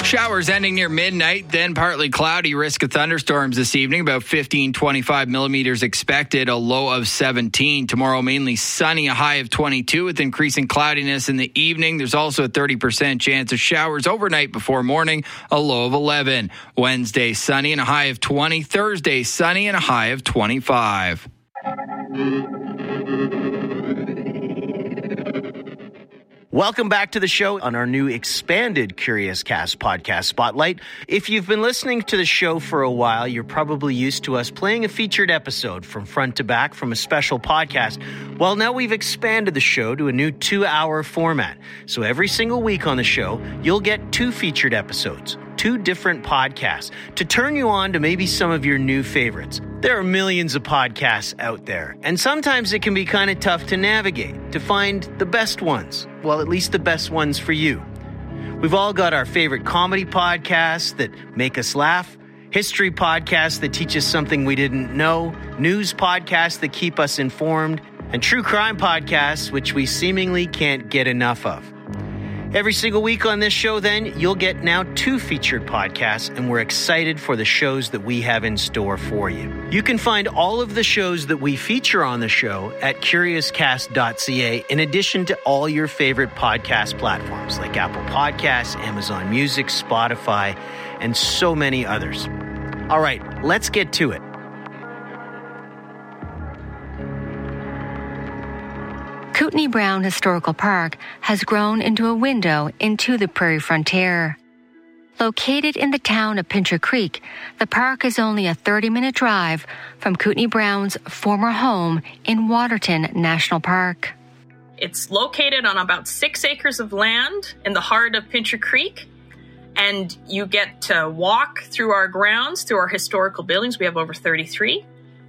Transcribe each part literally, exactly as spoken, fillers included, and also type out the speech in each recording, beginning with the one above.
Showers ending near midnight, then partly cloudy, risk of thunderstorms this evening, about fifteen, twenty-five millimeters expected, a low of seventeen. Tomorrow, mainly sunny, a high of twenty-two with increasing cloudiness in the evening. There's also a thirty percent chance of showers overnight before morning, a low of eleven. Wednesday, sunny and a high of twenty. Thursday, sunny and a high of twenty-five. Welcome back to the show on our new expanded Curious Cast podcast spotlight. If you've been listening to the show for a while, you're probably used to us playing a featured episode from front to back from a special podcast. Well, now we've expanded the show to a new two-hour format. So every single week on the show, you'll get two featured episodes, two different podcasts, to turn you on to maybe some of your new favorites. There are millions of podcasts out there, and sometimes it can be kind of tough to navigate, to find the best ones. Well, at least the best ones for you. We've all got our favorite comedy podcasts that make us laugh, history podcasts that teach us something we didn't know, news podcasts that keep us informed, and true crime podcasts which we seemingly can't get enough of. Every single week on this show, then, you'll get now two featured podcasts, and we're excited for the shows that we have in store for you. You can find all of the shows that we feature on the show at curious cast dot c a, in addition to all your favorite podcast platforms like Apple Podcasts, Amazon Music, Spotify, and so many others. All right, let's get to it. Kootenai Brown Historical Park has grown into a window into the prairie frontier. Located in the town of Pincher Creek, the park is only a thirty-minute drive from Kootenai Brown's former home in Waterton National Park. It's located on about six acres of land in the heart of Pincher Creek, and you get to walk through our grounds, through our historical buildings. We have over thirty-three,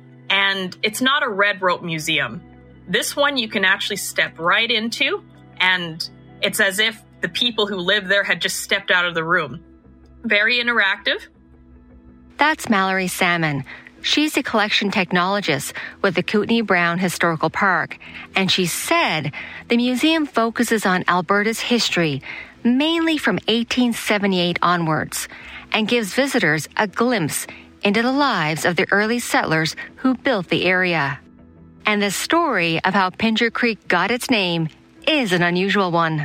and it's not a red rope museum. This one you can actually step right into, and it's as if the people who live there had just stepped out of the room. Very interactive. That's Mallory Salmon. She's a collection technologist with the Kootenai Brown Historical Park, and she said the museum focuses on Alberta's history, mainly from eighteen seventy-eight onwards, and gives visitors a glimpse into the lives of the early settlers who built the area. And the story of how Pincher Creek got its name is an unusual one.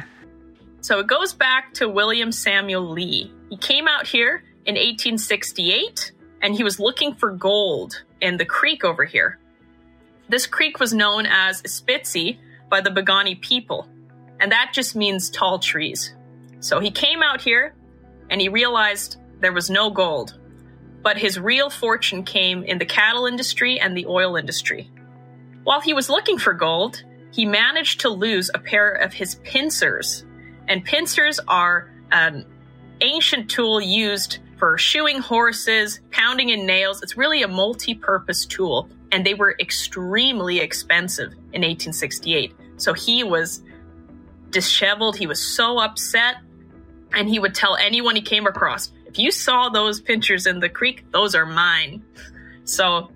So it goes back to William Samuel Lee. He came out here in eighteen sixty-eight, and he was looking for gold in the creek over here. This creek was known as Spitzy by the Bogani people, and that just means tall trees. So he came out here, and he realized there was no gold, but his real fortune came in the cattle industry and the oil industry. While he was looking for gold, he managed to lose a pair of his pincers. And pincers are an ancient tool used for shoeing horses, pounding in nails. It's really a multi-purpose tool, and they were extremely expensive in eighteen sixty-eight. So he was disheveled. He was so upset, and he would tell anyone he came across, if you saw those pincers in the creek, those are mine. So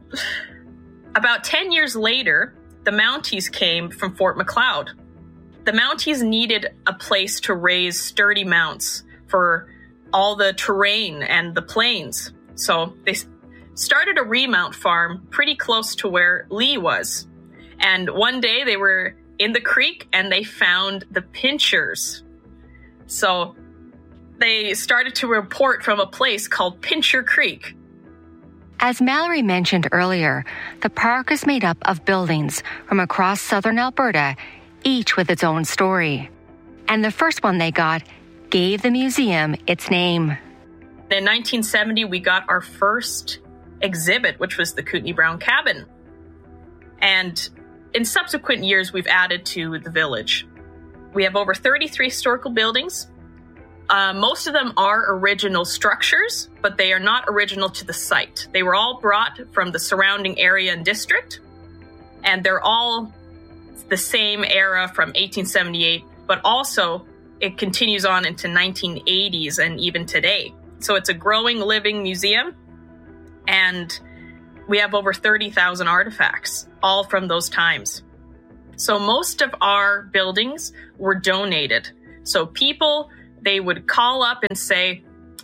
about ten years later, the Mounties came from Fort Macleod. The Mounties needed a place to raise sturdy mounts for all the terrain and the plains. So they started a remount farm pretty close to where Lee was. And one day they were in the creek and they found the Pinchers. So they started to report from a place called Pincher Creek. As Mallory mentioned earlier, the park is made up of buildings from across southern Alberta, each with its own story. And the first one they got gave the museum its name. In nineteen seventy, we got our first exhibit, which was the Kootenai Brown Cabin. And in subsequent years, we've added to the village. We have over thirty-three historical buildings. Uh, most of them are original structures, but they are not original to the site. They were all brought from the surrounding area and district, and they're all the same era from eighteen seventy-eight, but also it continues on into nineteen eighties and even today. So it's a growing, living museum, and we have over thirty thousand artifacts, all from those times. So most of our buildings were donated. So people, they would call up and say,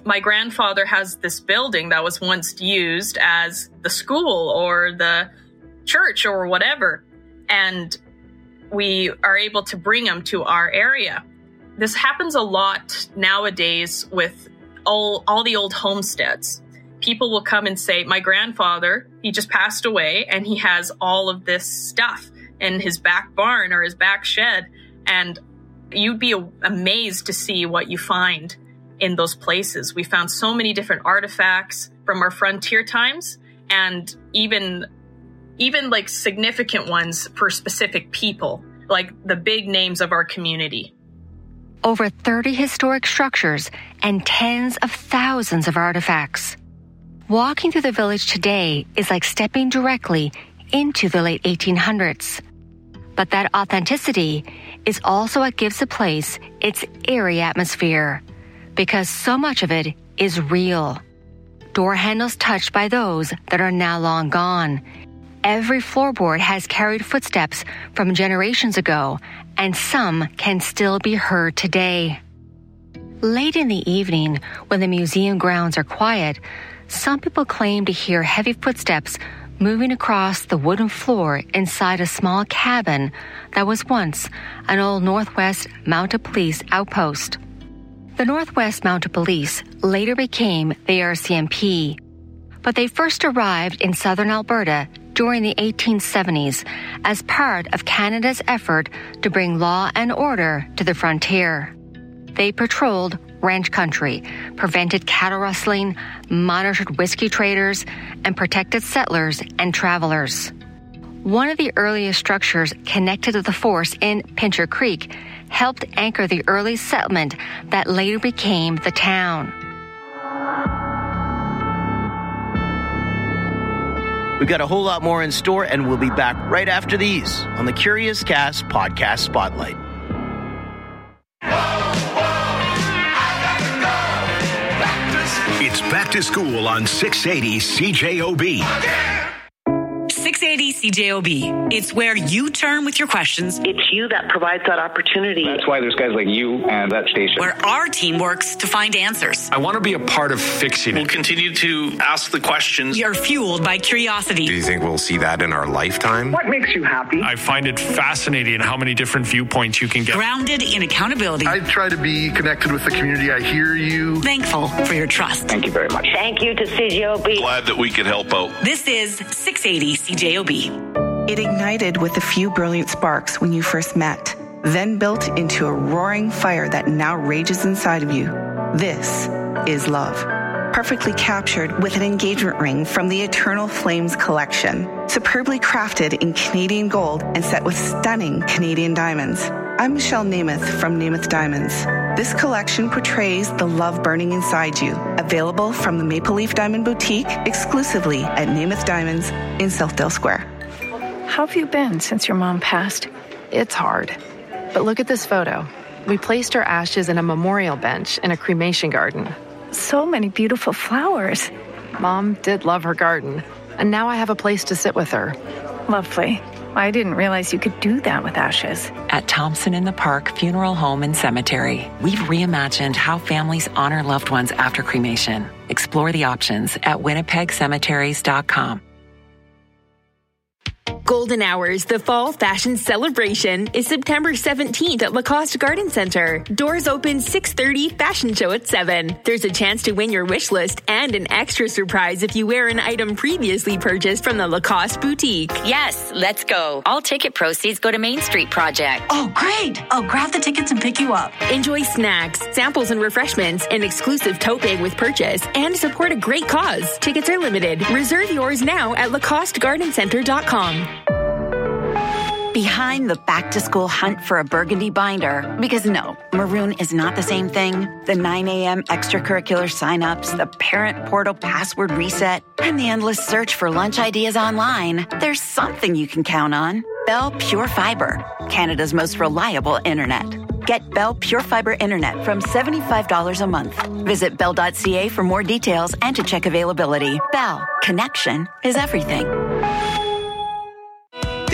my grandfather has this building that was once used as the school or the church or whatever, and we are able to bring them to our area. This happens a lot nowadays with all, all the old homesteads. People will come and say, my grandfather, he just passed away and he has all of this stuff in his back barn or his back shed. And you'd be amazed to see what you find in those places. We found so many different artifacts from our frontier times, and even, even like significant ones for specific people, like the big names of our community. Over thirty historic structures and tens of thousands of artifacts. Walking through the village today is like stepping directly into the late eighteen hundreds. But that authenticity is also what gives the place its eerie atmosphere, because so much of it is real. Door handles touched by those that are now long gone. Every floorboard has carried footsteps from generations ago, and some can still be heard today. Late in the evening, when the museum grounds are quiet, some people claim to hear heavy footsteps moving across the wooden floor inside a small cabin that was once an old Northwest Mounted Police outpost. The Northwest Mounted Police later became the R C M P, but they first arrived in southern Alberta during the eighteen seventies as part of Canada's effort to bring law and order to the frontier. They patrolled ranch country, prevented cattle rustling, monitored whiskey traders, and protected settlers and travelers. One of the earliest structures connected to the force in Pincher Creek helped anchor the early settlement that later became the town. We've got a whole lot more in store, and we'll be back right after these on the Curious Cast Podcast Spotlight. It's back to school on six eighty C J O B. six eighty C J O B. It's where you turn with your questions. It's you that provides that opportunity. That's why there's guys like you and that station. Where our team works to find answers. I want to be a part of fixing it. We'll continue to ask the questions. You're fueled by curiosity. Do you think we'll see that in our lifetime? What makes you happy? I find it fascinating how many different viewpoints you can get. Grounded in accountability. I try to be connected with the community. I hear you. Thankful for your trust. Thank you very much. Thank you to C J O B. Glad that we could help out. This is six eighty C J O B. It ignited with a few brilliant sparks when you first met, then built into a roaring fire that now rages inside of you. This is love. Perfectly captured with an engagement ring from the Eternal Flames collection, superbly crafted in Canadian gold and set with stunning Canadian diamonds. I'm Michelle Namath from Namath Diamonds. This collection portrays the love burning inside you. Available from the Maple Leaf Diamond Boutique exclusively at Namath Diamonds in Southdale Square. How have you been since your mom passed? It's hard. But look at this photo. We placed her ashes in a memorial bench in a cremation garden. So many beautiful flowers. Mom did love her garden, and now I have a place to sit with her. Lovely. I didn't realize you could do that with ashes. At Thompson in the Park Funeral Home and Cemetery, we've reimagined how families honor loved ones after cremation. Explore the options at winnipeg cemeteries dot com. Golden Hours, the fall fashion celebration, is September seventeenth at Lacoste Garden Center. Doors open six thirty, fashion show at seven. There's a chance to win your wish list and an extra surprise if you wear an item previously purchased from the Lacoste boutique. Yes, let's go. All ticket proceeds go to Main Street Project. Oh, great. I'll grab the tickets and pick you up. Enjoy snacks, samples and refreshments, an exclusive tote bag with purchase, and support a great cause. Tickets are limited. Reserve yours now at lacoste garden center dot com. Behind the back-to-school hunt for a burgundy binder, because no, maroon is not the same thing. The nine a.m. extracurricular signups, the parent portal password reset, and the endless search for lunch ideas online. There's something you can count on. Bell Pure Fiber, Canada's most reliable internet. Get Bell Pure Fiber internet from seventy-five dollars a month. Visit bell dot c a for more details and to check availability. Bell, connection is everything.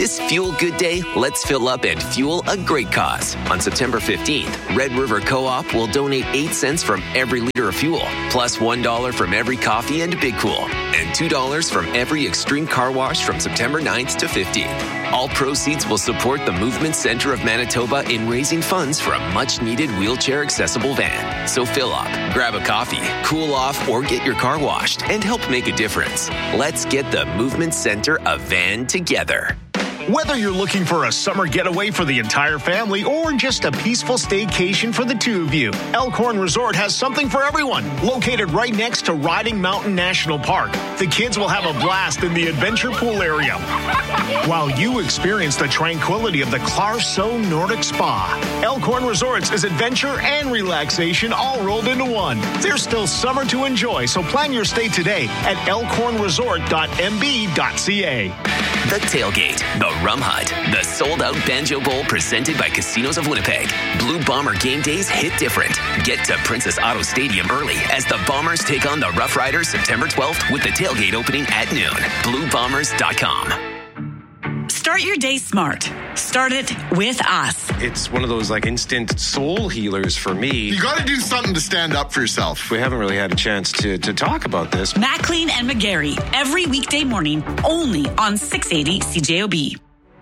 This Fuel Good Day, let's fill up and fuel a great cause. On September fifteenth, Red River Co-op will donate eight cents from every liter of fuel, plus one dollar from every coffee and Big Cool, and two dollars from every Extreme Car Wash from September ninth to fifteenth. All proceeds will support the Movement Center of Manitoba in raising funds for a much-needed wheelchair-accessible van. So fill up, grab a coffee, cool off, or get your car washed and help make a difference. Let's get the Movement Center a van together. Whether you're looking for a summer getaway for the entire family or just a peaceful staycation for the two of you, Elkhorn Resort has something for everyone. Located right next to Riding Mountain National Park, the kids will have a blast in the adventure pool area, while you experience the tranquility of the Clarso Nordic Spa. Elkhorn Resorts is adventure and relaxation all rolled into one. There's still summer to enjoy, so plan your stay today at elkhorn resort dot m b dot c a. The Tailgate, the Rum Hut, the sold-out Banjo Bowl presented by Casinos of Winnipeg. Blue Bomber game days hit different. Get to Princess Auto Stadium early as the Bombers take on the Rough Riders September twelfth with the tailgate opening at noon. blue bombers dot com. Start your day smart. Start it with us. It's one of those like instant soul healers for me. You got to do something to stand up for yourself. We haven't really had a chance to, to talk about this. Maclean and McGarry, every weekday morning, only on six eighty C J O B.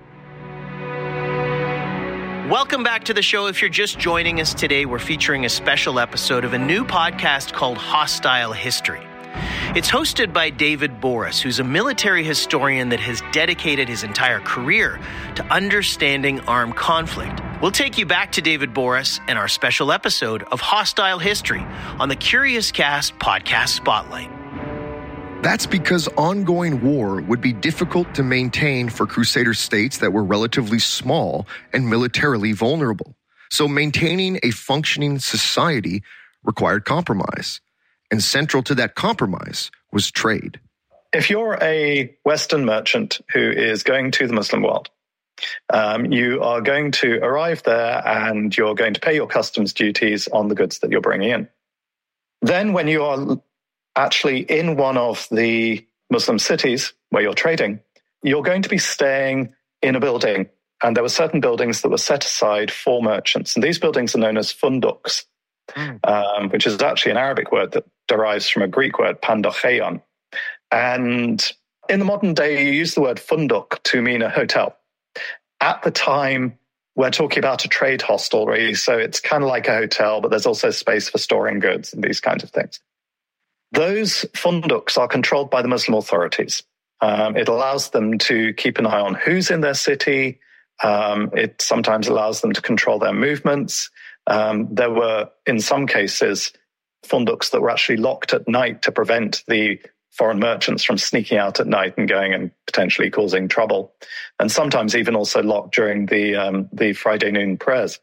Welcome back to the show. If you're just joining us today, we're featuring a special episode of a new podcast called Hostile History. It's hosted by David Boris, who's a military historian that has dedicated his entire career to understanding armed conflict. We'll take you back to David Boris and our special episode of Hostile History on the Curious Cast Podcast Spotlight. That's because ongoing war would be difficult to maintain for Crusader states that were relatively small and militarily vulnerable. So maintaining a functioning society required compromise. And central to that compromise was trade. If you're a Western merchant who is going to the Muslim world, um, you are going to arrive there and you're going to pay your customs duties on the goods that you're bringing in. Then when you are actually in one of the Muslim cities where you're trading, you're going to be staying in a building. And there were certain buildings that were set aside for merchants. And these buildings are known as funduks. Um, which is actually an Arabic word that derives from a Greek word, pandocheion. And in the modern day, you use the word funduk to mean a hotel. At the time, we're talking about a trade hostelry, so it's kind of like a hotel, but there's also space for storing goods and these kinds of things. Those funduks are controlled by the Muslim authorities. Um, it allows them to keep an eye on who's in their city. Um, it sometimes allows them to control their movements. Um, there were, in some cases, funduks that were actually locked at night to prevent the foreign merchants from sneaking out at night and going and potentially causing trouble. And sometimes even also locked during the um, the Friday noon prayers,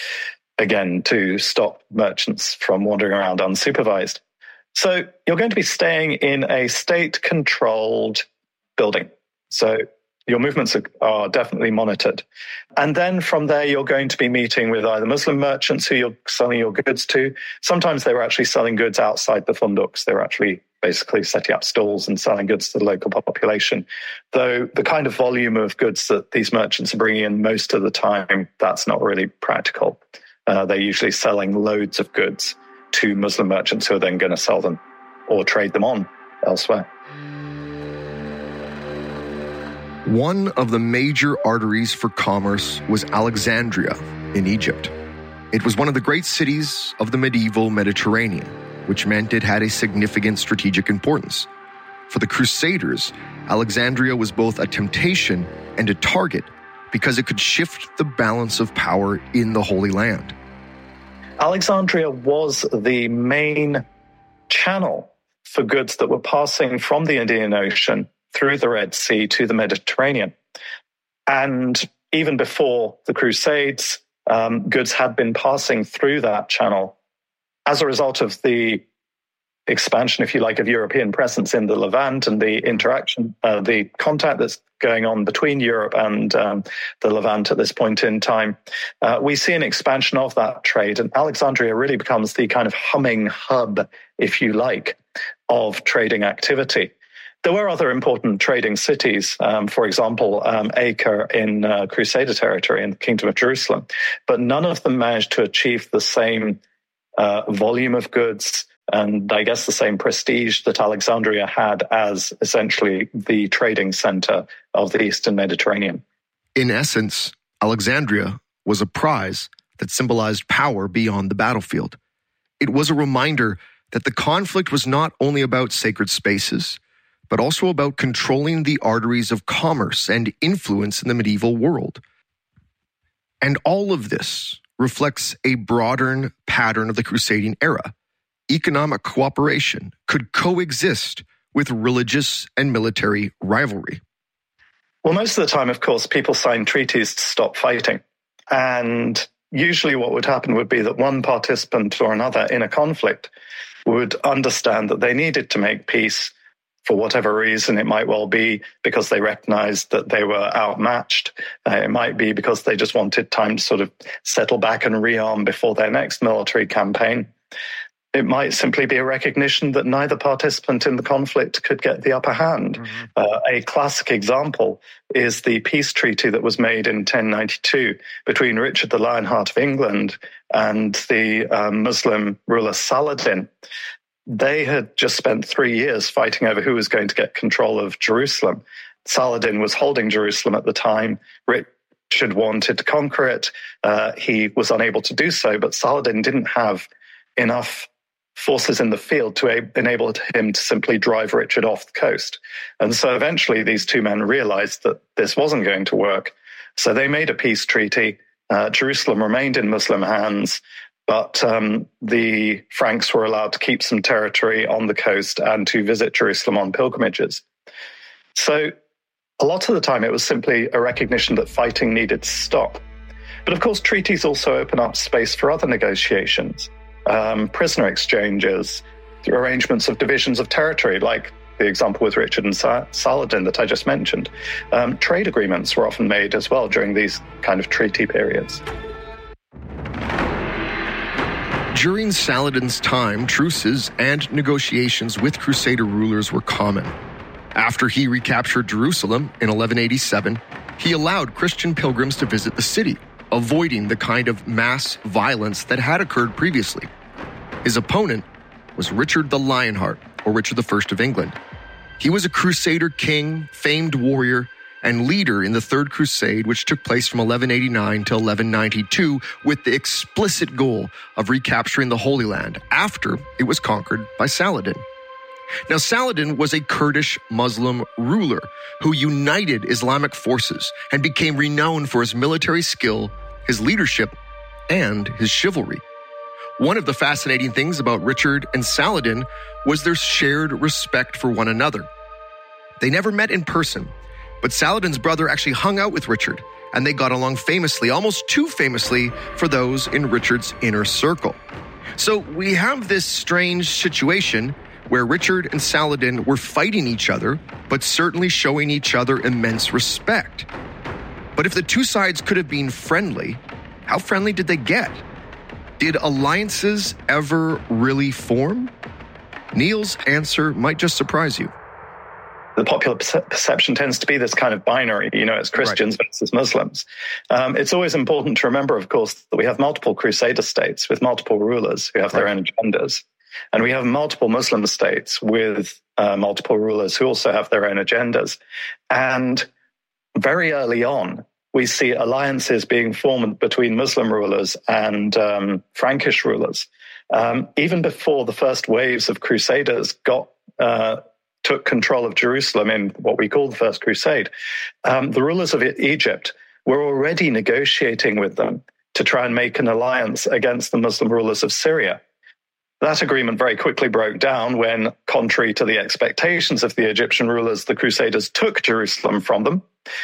again, to stop merchants from wandering around unsupervised. So you're going to be staying in a state-controlled building. So your movements are, are definitely monitored. And then from there, you're going to be meeting with either Muslim merchants who you're selling your goods to. Sometimes they were actually selling goods outside the funduks. They were actually basically setting up stalls and selling goods to the local population. Though the kind of volume of goods that these merchants are bringing in most of the time, that's not really practical. Uh, they're usually selling loads of goods to Muslim merchants who are then going to sell them or trade them on elsewhere. One of the major arteries for commerce was Alexandria in Egypt. It was one of the great cities of the medieval Mediterranean, which meant it had a significant strategic importance. For the Crusaders, Alexandria was both a temptation and a target because it could shift the balance of power in the Holy Land. Alexandria was the main channel for goods that were passing from the Indian Ocean through the Red Sea to the Mediterranean. And even before the Crusades, um, goods had been passing through that channel as a result of the expansion, if you like, of European presence in the Levant and the interaction, uh, the contact that's going on between Europe and um, the Levant at this point in time. Uh, we see an expansion of that trade, and Alexandria really becomes the kind of humming hub, if you like, of trading activity. There were other important trading cities, um, for example, um, Acre in uh, Crusader territory in the Kingdom of Jerusalem, but none of them managed to achieve the same uh, volume of goods and I guess the same prestige that Alexandria had as essentially the trading center of the Eastern Mediterranean. In essence, Alexandria was a prize that symbolized power beyond the battlefield. It was a reminder that the conflict was not only about sacred spaces, but also about controlling the arteries of commerce and influence in the medieval world. And all of this reflects a broader pattern of the crusading era. Economic cooperation could coexist with religious and military rivalry. Well, most of the time, of course, people signed treaties to stop fighting. And usually what would happen would be that one participant or another in a conflict would understand that they needed to make peace for whatever reason. It might well be because they recognized that they were outmatched. Uh, it might be because they just wanted time to sort of settle back and rearm before their next military campaign. It might simply be a recognition that neither participant in the conflict could get the upper hand. Mm-hmm. Uh, a classic example is the peace treaty that was made in ten ninety-two between Richard the Lionheart of England and the um, Muslim ruler Saladin. They had just spent three years fighting over who was going to get control of Jerusalem. Saladin was holding Jerusalem at the time. Richard wanted to conquer it. Uh, he was unable to do so, but Saladin didn't have enough forces in the field to enable him to simply drive Richard off the coast. And so eventually these two men realized that this wasn't going to work. So they made a peace treaty. Uh, Jerusalem remained in Muslim hands, but um, the Franks were allowed to keep some territory on the coast and to visit Jerusalem on pilgrimages. So a lot of the time it was simply a recognition that fighting needed to stop. But of course, treaties also open up space for other negotiations. Um, prisoner exchanges, arrangements of divisions of territory, like the example with Richard and Sa- Saladin that I just mentioned. Um, trade agreements were often made as well during these kind of treaty periods. During Saladin's time, truces and negotiations with Crusader rulers were common. After he recaptured Jerusalem in eleven eighty-seven, he allowed Christian pilgrims to visit the city, avoiding the kind of mass violence that had occurred previously. His opponent was Richard the Lionheart, or Richard the First of England. He was a Crusader king, famed warrior, and leader in the Third Crusade, which took place from eleven eighty-nine to eleven ninety-two, with the explicit goal of recapturing the Holy Land after it was conquered by Saladin. Now, Saladin was a Kurdish Muslim ruler who united Islamic forces and became renowned for his military skill, his leadership, and his chivalry. One of the fascinating things about Richard and Saladin was their shared respect for one another. They never met in person, but Saladin's brother actually hung out with Richard, and they got along famously, almost too famously for those in Richard's inner circle. So we have this strange situation where Richard and Saladin were fighting each other, but certainly showing each other immense respect. But if the two sides could have been friendly, how friendly did they get? Did alliances ever really form? Neil's answer might just surprise you. The popular perce- perception tends to be this kind of binary, you know, it's Christians right. versus Muslims. Um, it's always important to remember, of course, that we have multiple Crusader states with multiple rulers who have right. their own agendas. And we have multiple Muslim states with uh, multiple rulers who also have their own agendas. And very early on, we see alliances being formed between Muslim rulers and um, Frankish rulers. Um, even before the first waves of Crusaders got uh, took control of Jerusalem in what we call the First Crusade, um, the rulers of Egypt were already negotiating with them to try and make an alliance against the Muslim rulers of Syria. That agreement very quickly broke down when, contrary to the expectations of the Egyptian rulers, the Crusaders took Jerusalem from them.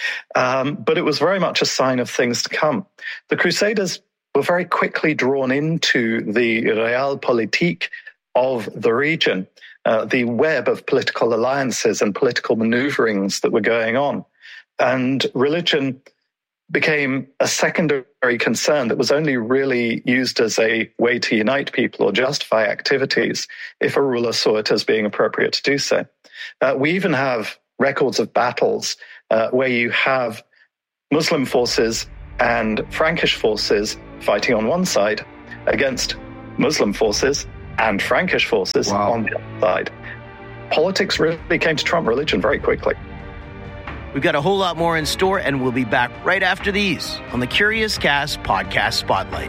Um, but it was very much a sign of things to come. The Crusaders were very quickly drawn into the realpolitik of the region, uh, the web of political alliances and political maneuverings that were going on. And religion became a secondary concern that was only really used as a way to unite people or justify activities if a ruler saw it as being appropriate to do so. Uh, we even have records of battles uh, where you have Muslim forces and Frankish forces fighting on one side against Muslim forces and Frankish forces wow. on the other side. Politics really came to trump religion very quickly. We've got a whole lot more in store, and we'll be back right after these on the Curious Cast Podcast Spotlight.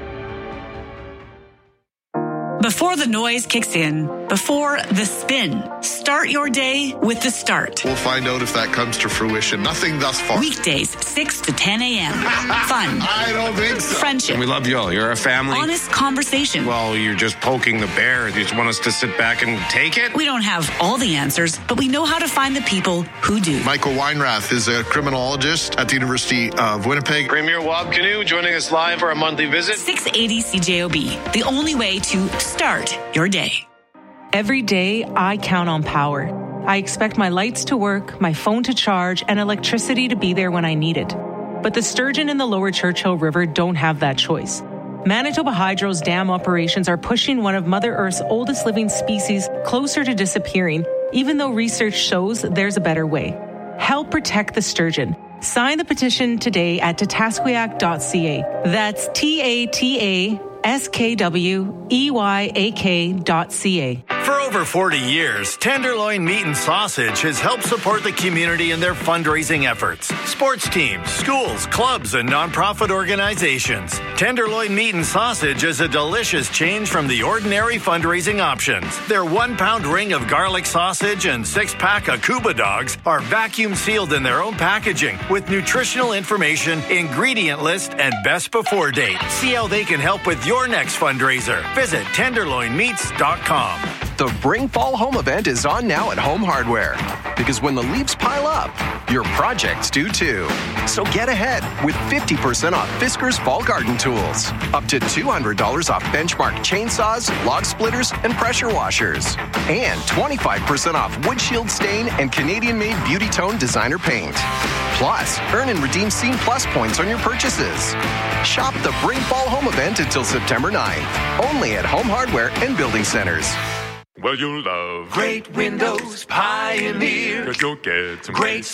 Before the noise kicks in, before the spin, start your day with The Start. We'll find out if that comes to fruition. Nothing thus far. Weekdays, six to ten a.m. Fun. I don't think so. Friendship. And we love you all. You're a family. Honest conversation. Well, you're just poking the bear. You just want us to sit back and take it? We don't have all the answers, but we know how to find the people who do. Michael Weinrath is a criminologist at the University of Winnipeg. Premier Wab Canoe joining us live for a monthly visit. six eighty C J O B, the only way to start your day. Every day, I count on power. I expect my lights to work, my phone to charge, and electricity to be there when I need it. But the sturgeon in the lower Churchill River don't have that choice. Manitoba Hydro's dam operations are pushing one of Mother Earth's oldest living species closer to disappearing, even though research shows there's a better way. Help protect the sturgeon. Sign the petition today at tatasquiac dot c a. That's T A T A S K W E Y A K dot C A. For over forty years, Tenderloin Meat and Sausage has helped support the community in their fundraising efforts. Sports teams, schools, clubs, and nonprofit organizations. Tenderloin Meat and Sausage is a delicious change from the ordinary fundraising options. Their one-pound ring of garlic sausage and six-pack of Cuba dogs are vacuum sealed in their own packaging with nutritional information, ingredient list, and best before date. See how they can help with your next fundraiser. Visit tenderloin meats dot com. The Bring Fall Home event is on now at Home Hardware. Because when the leaves pile up, your projects do too. So get ahead with fifty percent off Fiskars Fall Garden Tools. Up to two hundred dollars off Benchmark chainsaws, log splitters, and pressure washers. And twenty-five percent off Wood Shield Stain and Canadian-made Beauty Tone designer paint. Plus, earn and redeem Scene Plus points on your purchases. Shop the Bring Fall Home event until September ninth. Only at Home Hardware and Building Centers. Well, you'll love great windows, Pioneer. Cause you'll get some great